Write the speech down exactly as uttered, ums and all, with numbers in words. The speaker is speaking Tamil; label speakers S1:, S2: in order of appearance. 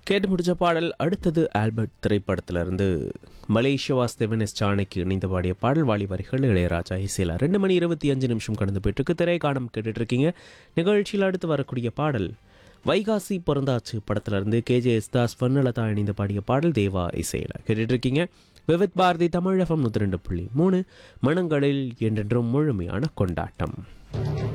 S1: கேட்டு முடிச்ச பாடல் அடுத்தது ஆல்பர்ட் திரைப்படத்திலிருந்து மலேசிய வாஸ்தவன் எஸ் ஜானகி இணைந்து பாடிய பாடல் வாலி வரிகள் இளையராஜா இசையில் ரெண்டு மணி இருபத்தி அஞ்சு நிமிஷம் கடந்து போயிட்டுருக்கு. திரைக்காணம் கேட்டுட்டு இருக்கீங்க. நிகழ்ச்சியில் அடுத்து வரக்கூடிய பாடல் வைகாசி பிறந்தாச்சு படத்திலிருந்து கேஜே எஸ் தாஸ் வர்ணலதா இணைந்து பாடிய பாடல் தேவா இசையில் கேட்டுட்டு இருக்கீங்க. விவித் பாரதி தமிழகம் நூற்றி ரெண்டு புள்ளி மூணு மனங்களில் என்றென்றும் முழுமையான கொண்டாட்டம்.